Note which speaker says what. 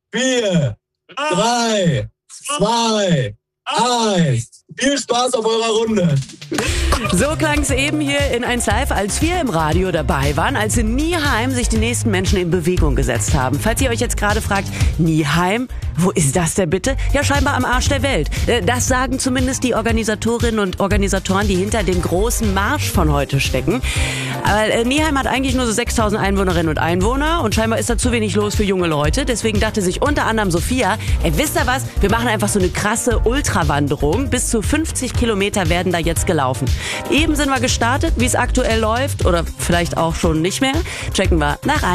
Speaker 1: 4, 3, 2, 1. Viel Spaß auf eurer Runde.
Speaker 2: So klang es eben hier in 1 Live, als wir im Radio dabei waren, als in Nieheim sich die nächsten Menschen in Bewegung gesetzt haben. Falls ihr euch jetzt gerade fragt, Nieheim, wo ist das denn bitte? Ja, scheinbar am Arsch der Welt. Das sagen zumindest die Organisatorinnen und Organisatoren, die hinter dem großen Marsch von heute stecken. Aber Nieheim hat eigentlich nur so 6.000 Einwohnerinnen und Einwohner und scheinbar ist da zu wenig los für junge Leute. Deswegen dachte sich unter anderem Sophia, wisst ihr was, wir machen einfach so eine krasse Ultrawanderung. Bis zu 50 Kilometer werden da jetzt gelaufen. Eben sind wir gestartet, wie es aktuell läuft oder vielleicht auch schon nicht mehr. Checken wir nach